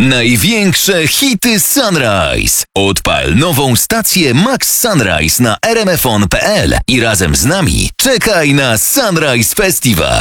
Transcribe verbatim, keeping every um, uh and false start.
Największe hity Sunrise. Odpal nową stację Max Sunrise na r m f on kropka p l i razem z nami czekaj na Sunrise Festival.